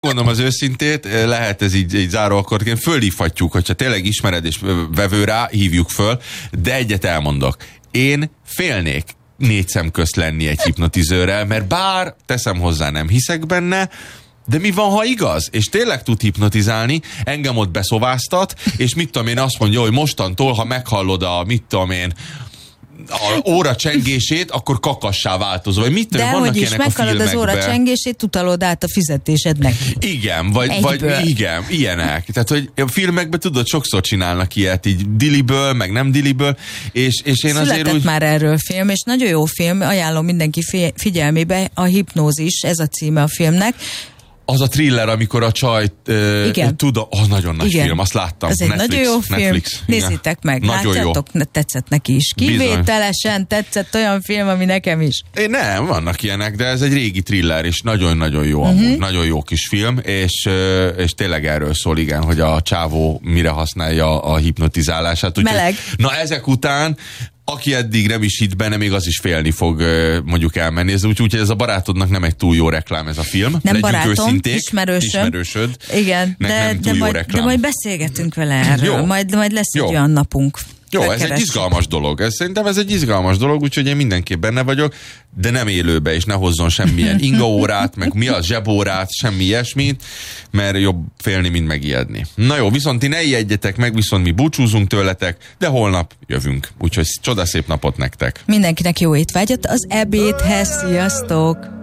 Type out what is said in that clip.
Mondom az őszintét, lehet ez így záróakkordként, fölhívhatjuk, hogyha tényleg ismered és vevő rá, hívjuk föl, de egyet elmondok. Én félnék 4 szem közt lenni egy hipnotizőrrel, mert bár teszem hozzá, nem hiszek benne, de mi van, ha igaz? És tényleg tud hipnotizálni, engem ott beszováztat, és mit tudom én, azt mondja, hogy mostantól, ha meghallod a, mit tudom én, a óra csengését, akkor kakassá változol. Vagy mit tudom, de vannak hogy is meghallod az óra csengését, utalod át a fizetésednek. Igen, vagy igen, ilyenek. Tehát, hogy a filmekben tudod, sokszor csinálnak ilyet, így diliből, meg nem diliből, és én született azért úgy... már erről film, és nagyon jó film, ajánlom mindenki figyelmébe, a Hipnózis, ez a címe a filnek. Az a thriller, amikor a csaj tudom, az nagyon nagy film, azt láttam. Ez egy nagyon jó film, nézzétek meg, látjátok, tetszett neki is. Kivételesen tetszett, olyan film, ami nekem is. Nem, vannak ilyenek, de ez egy régi thriller, és nagyon-nagyon jó amúgy, nagyon jó kis film, és tényleg erről szól, igen, hogy a csávó mire használja a hipnotizálását. Meleg. Na ezek után aki eddig nem is hitt benne, még az is félni fog mondjuk elmenni. Úgyhogy ez a barátodnak nem egy túl jó reklám ez a film. Nem barátom, ismerősöd. Igen, de majd beszélgetünk vele erről. Majd lesz egy olyan napunk. Jó, ez egy izgalmas dolog. Szerintem ez egy izgalmas dolog, úgyhogy én mindenképp benne vagyok, de nem élőbe, és ne hozzon semmilyen ingaórát, meg mi az zsebórát, semmi ilyesmit, mert jobb félni, mint megijedni. Na jó, viszont ti ne ijedjetek meg, viszont mi búcsúzunk tőletek, de holnap jövünk. Úgyhogy csodaszép napot nektek. Mindenkinek jó étvágyat az ebédhez, sziasztok!